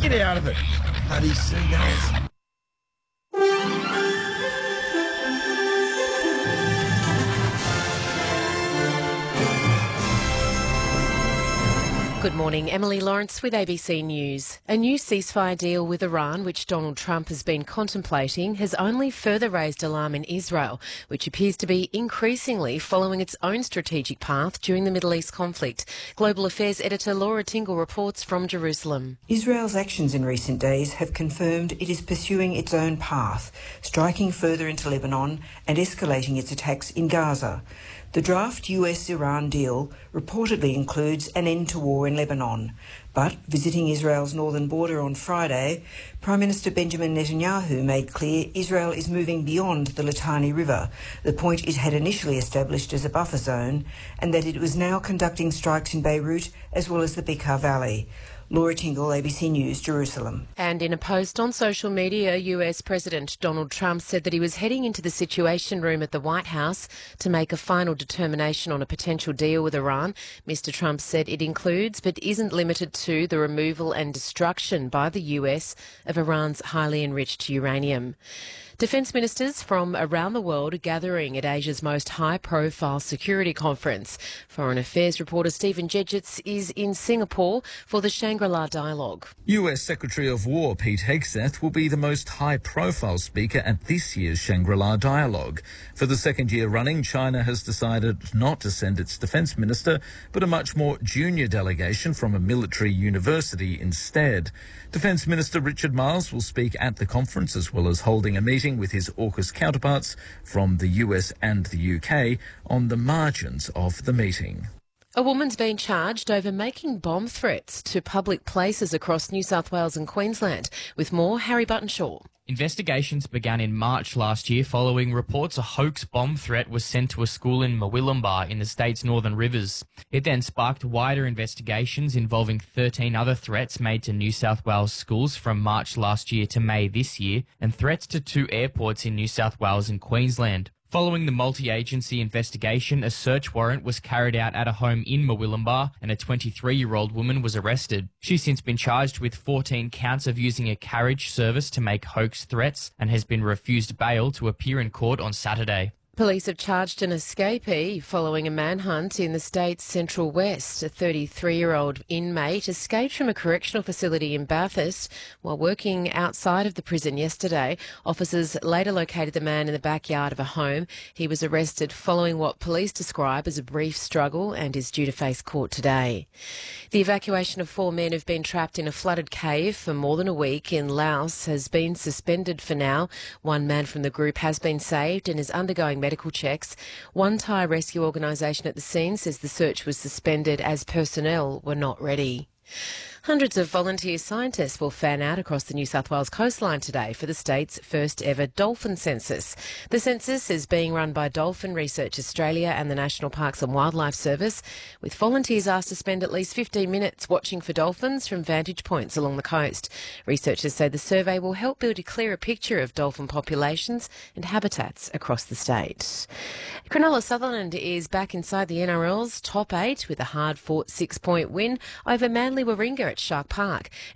Get out of it, bloody seagulls. Good morning, Emily Lawrence with ABC News. A new ceasefire deal with Iran, which Donald Trump has been contemplating, has only further raised alarm in Israel, which appears to be increasingly following its own strategic path during the Middle East conflict. Global Affairs editor Laura Tingle reports from Jerusalem. Israel's actions in recent days have confirmed it is pursuing its own path, striking further into Lebanon and escalating its attacks in Gaza. The draft US-Iran deal reportedly includes an end to war in Lebanon. But visiting Israel's northern border on Friday, Prime Minister Benjamin Netanyahu made clear Israel is moving beyond the Litani River, the point it had initially established as a buffer zone, and that it was now conducting strikes in Beirut as well as the Bekaa Valley. Laura Tingle, ABC News, Jerusalem. And in a post on social media, US President Donald Trump said that he was heading into the Situation Room at the White House to make a final determination on a potential deal with Iran. Mr. Trump said it includes, but isn't limited to, the removal and destruction by the US of Iran's highly enriched uranium. Defence ministers from around the world are gathering at Asia's most high-profile security conference. Foreign Affairs reporter Stephen Jedgetts is in Singapore for the Shangri-La Dialogue. US Secretary of War Pete Hegseth will be the most high-profile speaker at this year's Shangri-La Dialogue. For the second year running, China has decided not to send its defence minister, but a much more junior delegation from a military university instead. Defence Minister Richard Marles will speak at the conference, as well as holding a meeting with his AUKUS counterparts from the US and the UK on the margins of the meeting. A woman's been charged over making bomb threats to public places across New South Wales and Queensland. With more, Harry Buttonshaw. Investigations began in March last year following reports a hoax bomb threat was sent to a school in Murwillumbah in the state's Northern Rivers. It then sparked wider investigations involving 13 other threats made to New South Wales schools from March last year to May this year, and threats to 2 airports in New South Wales and Queensland. Following the multi-agency investigation, a search warrant was carried out at a home in Murwillumbah and a 23-year-old woman was arrested. She's since been charged with 14 counts of using a carriage service to make hoax threats and has been refused bail to appear in court on Saturday. Police have charged an escapee following a manhunt in the state's Central West. A 33-year-old inmate escaped from a correctional facility in Bathurst while working outside of the prison yesterday. Officers later located the man in the backyard of a home. He was arrested following what police describe as a brief struggle and is due to face court today. The evacuation of 4 men who've been trapped in a flooded cave for more than a week in Laos has been suspended for now. One man from the group has been saved and is undergoing medical checks. One Thai rescue organisation at the scene says the search was suspended as personnel were not ready. Hundreds of volunteer scientists will fan out across the New South Wales coastline today for the state's first ever dolphin census. The census is being run by Dolphin Research Australia and the National Parks and Wildlife Service, with volunteers asked to spend at least 15 minutes watching for dolphins from vantage points along the coast. Researchers say the survey will help build a clearer picture of dolphin populations and habitats across the state. Cronulla Sutherland is back inside the NRL's top 8 with a hard-fought 6-point win over Manly Warringah at Shark Park.